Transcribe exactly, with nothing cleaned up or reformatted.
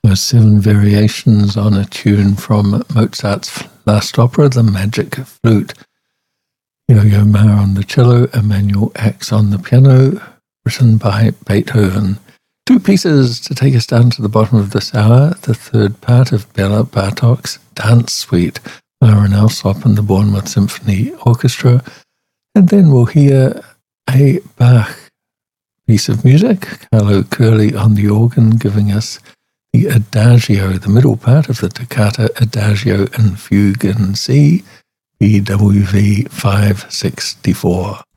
seven variations on a tune from Mozart's last opera, The Magic Flute. Yo-Yo Ma on the cello, Emanuel Ax on the piano, written by Beethoven. Two pieces to take us down to the bottom of this hour. The third part of Bela Bartok's Dance Suite, Aaron Alsop and the Bournemouth Symphony Orchestra. And then we'll hear a Bach piece of music, Carlo Curley on the organ, giving us the Adagio, the middle part of the Toccata Adagio and Fugue in C, B W V five sixty-four.